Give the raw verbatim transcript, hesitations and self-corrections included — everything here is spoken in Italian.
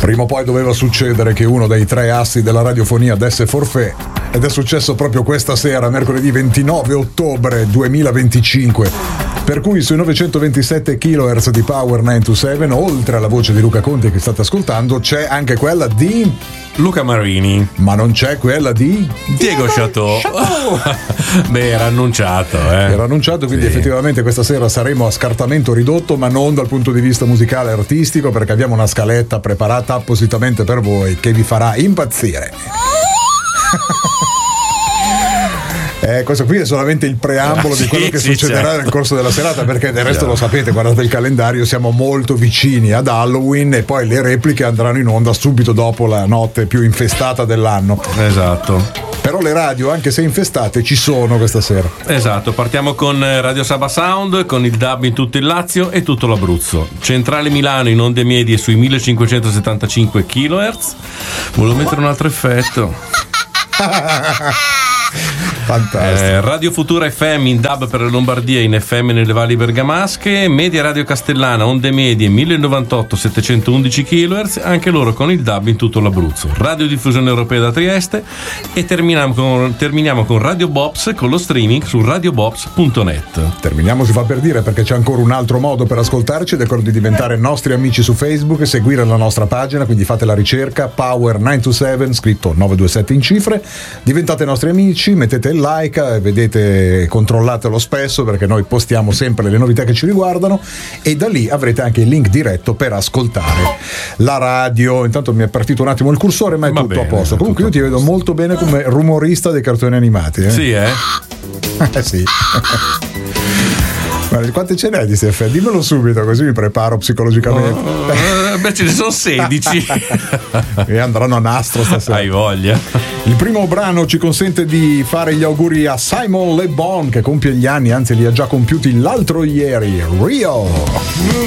Prima o poi doveva succedere che uno dei tre assi della radiofonia desse forfait, ed è successo proprio questa sera, mercoledì ventinove ottobre duemilaventicinque. Per cui sui novecentoventisette kilohertz di Power nove due sette, oltre alla voce di Luca Conti che state ascoltando, c'è anche quella di Luca Marini. Ma non c'è quella di Diego Chateau. Beh, era annunciato, eh. Era annunciato, quindi sì. Effettivamente questa sera saremo a scartamento ridotto, ma non dal punto di vista musicale e artistico, perché abbiamo una scaletta preparata appositamente per voi che vi farà impazzire. Eh, questo qui è solamente il preambolo ah, di quello sì, che sì, succederà certo. nel corso della serata, perché del resto lo sapete, guardate il calendario, siamo molto vicini ad Halloween e poi le repliche andranno in onda subito dopo la notte più infestata dell'anno. Esatto. Però le radio, anche se infestate, ci sono questa sera. Esatto, partiamo con Radio Saba Sound, con il dub in tutto il Lazio e tutto l'Abruzzo. Centrale Milano in onde medie sui millecinquecentosettantacinque kilohertz. Volevo mettere un altro effetto. Fantastico. Eh, Radio Futura F M in dub per la Lombardia, in F M nelle valli bergamasche. Media Radio Castellana onde medie mille novantotto settecentoundici kilohertz, anche loro con il dub in tutto l'Abruzzo. Radio Diffusione Europea da Trieste. E terminiamo con, terminiamo con Radio Bops, con lo streaming su radio bops punto net. Terminiamo, si fa per dire, perché c'è ancora un altro modo per ascoltarci ed è quello di diventare nostri amici su Facebook e seguire la nostra pagina, quindi fate la ricerca Power nove due sette, scritto nove due sette in cifre, diventate nostri amici, mettete il like, vedete, controllatelo spesso perché noi postiamo sempre le novità che ci riguardano, e da lì avrete anche il link diretto per ascoltare la radio. Intanto mi è partito un attimo il cursore, ma è Va tutto bene, a posto. Comunque io ti vedo molto bene come rumorista dei cartoni animati, eh? Sì, eh? Eh sì. Guarda, quante ce n'è di questi effetti? Dimmelo subito, così mi preparo psicologicamente. Oh, beh, ce ne sono sedici. E andranno a nastro stasera. Hai voglia. Il primo brano ci consente di fare gli auguri a Simon Le Bon, che compie gli anni, anzi li ha già compiuti l'altro ieri. Rio.